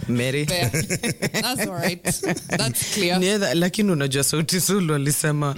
Mary. That's all right. That's clear. Niedha, lakini unajua Sauti Sol walisema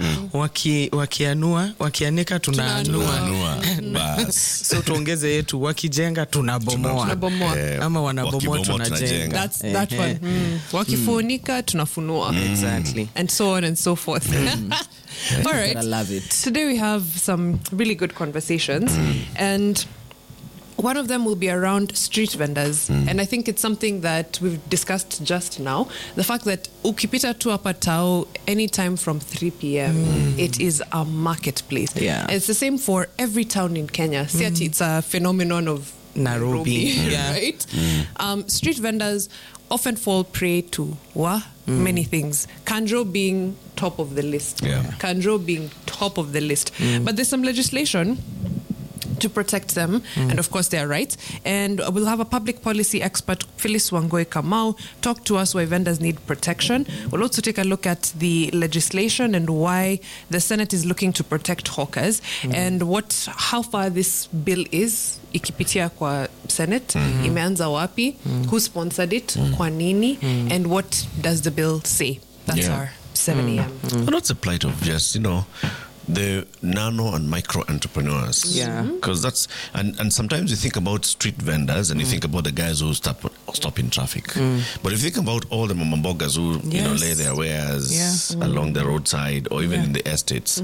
wakianika tunaanua. Bas. So tuongeze yetu wakijenga tunabomoa. Ama wanabomoa tunajenga. That's that one. Wakifunika tunafunua. Exactly. And so on and so forth. All right. I love it. Today we have some really good conversations and one of them will be around street vendors. And I think it's something that we've discussed just now. The fact that ukipita tu hapa tao anytime from 3 p.m. It is a marketplace. Yeah. And it's the same for every town in Kenya. See, it's a phenomenon of Nairobi. Yeah. Right? Street vendors often fall prey to many things. Kanjo being top of the list. Yeah. Kanjo being top of the list. But there's some legislation to protect them, and of course their rights. And we'll have a public policy expert, Phyllis Wangoi Kamau, talk to us why vendors need protection. We'll also take a look at the legislation and why the Senate is looking to protect hawkers, and how far this bill is. Ikipitia kwa Senate, imeanza wapi, who sponsored it, kwa nini, and what does the bill say? That's our 7 a.m. Well, that's the plight of just, the nano and micro entrepreneurs. Yeah. Because that's, and sometimes you think about street vendors and you think about the guys who stop in traffic. But if you think about all the mamambogas who, lay their wares along the roadside or even in the estates,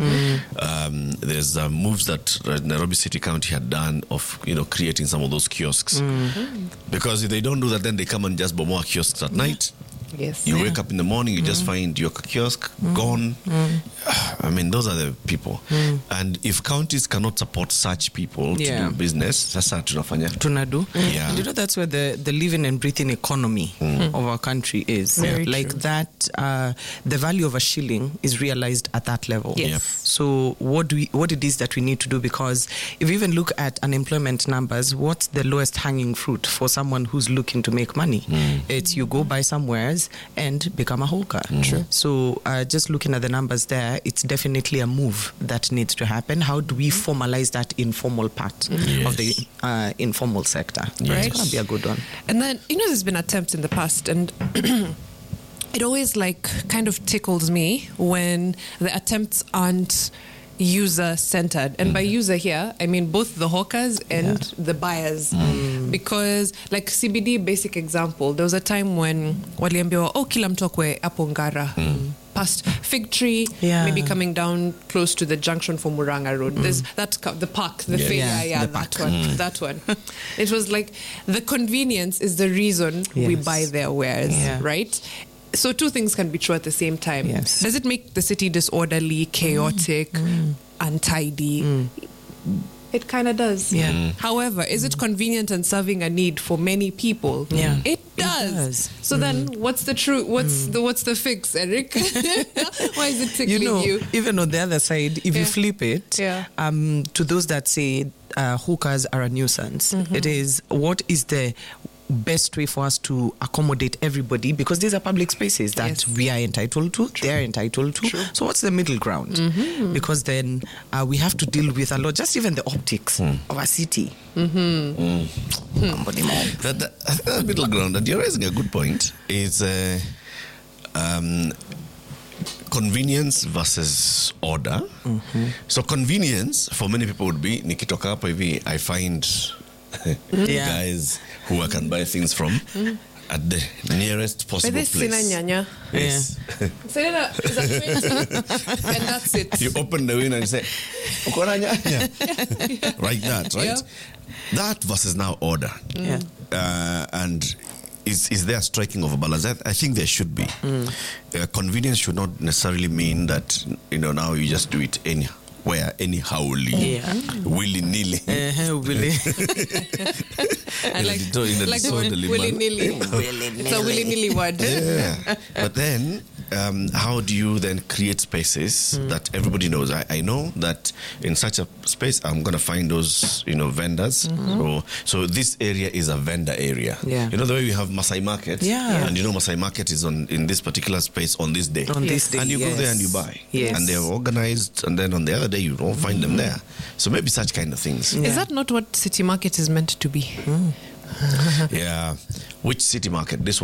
there's moves that Nairobi City County had done of, creating some of those kiosks. Because if they don't do that, then they come and just bomoa kiosks at night. Yes. You wake up in the morning, you just find your kiosk gone. I mean, those are the people. And if counties cannot support such people to do business, sasa tunafanya. Tunadu. Yeah. And that's where the living and breathing economy of our country is. Very like true. that, the value of a shilling is realized at that level. Yes. Yep. So what it is that we need to do, because if you even look at unemployment numbers, what's the lowest hanging fruit for someone who's looking to make money? It's you go buy somewhere and become a hawker. True. So just looking at the numbers there, it's definitely a move that needs to happen. How do we formalize that informal part of the informal sector? Right. It's going to be a good one. And then, there's been attempts in the past, and it always kind of tickles me when the attempts aren't user-centered. And by user here, I mean both the hawkers and the buyers. Because, like CBD, basic example, there was a time when waliambiwa, kila mtu akwe hapo Ngara. Past Fig Tree, maybe coming down close to the junction for Muranga Road. There's the park, the fair, that one. It was like the convenience is the reason we buy their wares, right? So two things can be true at the same time. Yes. Does it make the city disorderly, chaotic, untidy? It kind of does. Yeah. However, is it convenient and serving a need for many people? Yeah. It does. So then what's the truth? What's the fix, Eric? Why is it tickling you? Even on the other side, if you flip it, to those that say hookers are a nuisance, it is, what is the best way for us to accommodate everybody, because these are public spaces that we are entitled to, they are entitled to. So what's the middle ground? Because then we have to deal with a lot, just even the optics of a city. The middle ground, and you're raising a good point, is convenience versus order. So convenience for many people would be, nikitoka hapo hivi, I find guys who I can buy things from at the nearest possible place. Nyanya. Yes. Selena is at 20, and that's it. You open the window and you say, "Ukona nyanya?" Like that, right? Yeah. That versus now order. And is there a striking of a balance? I think there should be. Convenience should not necessarily mean that, now you just do it anyhow. Willy-nilly. I like the word willy-nilly. It's a willy-nilly word. Yeah. But then, how do you then create spaces that everybody knows? I know that in such a space, I'm going to find those, vendors. So this area is a vendor area. Yeah. The way we have Masai Market. Yeah. And Masai Market is in this particular space on this day. On this day, and you go there and you buy. Yes. And they're organized, and then on the other day, you don't find them there. So maybe such kind of things. Is that not what City Market is meant to be? Yeah. Which City Market? This